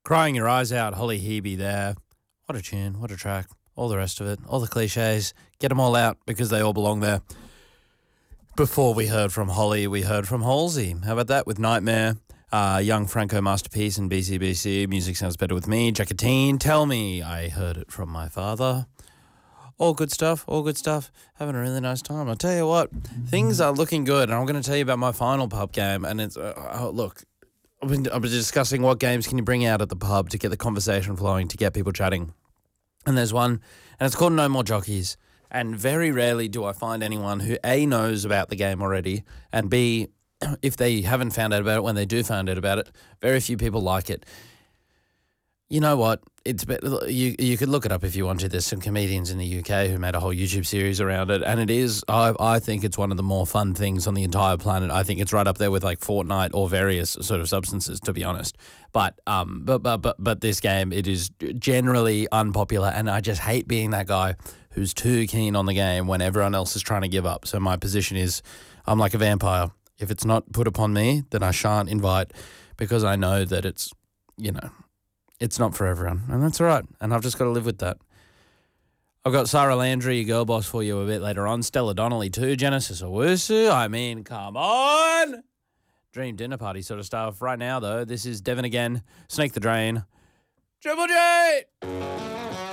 Crying Your Eyes Out, Holly Hebe there. What a tune, what a track. All the rest of it, all the cliches, get them all out because they all belong there. Before we heard from Holly, we heard from Halsey. How about that with Nightmare? Young Franco Masterpiece and BCBC. Music Sounds Better With Me. Jacatine, Tell Me. I heard it from my father. All good stuff, all good stuff. Having a really nice time. I'll tell you what, things are looking good. And I'm going to tell you about my final pub game. And it's, look, I've been discussing what games can you bring out at the pub to get the conversation flowing, to get people chatting. And there's one, and it's called No More Jockeys. And very rarely do I find anyone who A, knows about the game already, and B, if they haven't found out about it, when they do find out about it, very few people like it. You know what? You could look it up if you want to. There's some comedians in the UK who made a whole YouTube series around it, and it is, I think it's one of the more fun things on the entire planet. I think it's right up there with like Fortnite or various sort of substances, to be honest. But this game, it is generally unpopular, and I just hate being that guy who's too keen on the game when everyone else is trying to give up. So my position is, I'm like a vampire. If it's not put upon me, then I shan't invite, because I know that it's, it's not for everyone, and that's all right. And I've just got to live with that. I've got Sarah Landry, girl boss, for you a bit later on. Stella Donnelly too. Genesis Owusu. I mean, come on. Dream dinner party sort of stuff. Right now, though, this is Devon again. Snake the Drain. Triple J!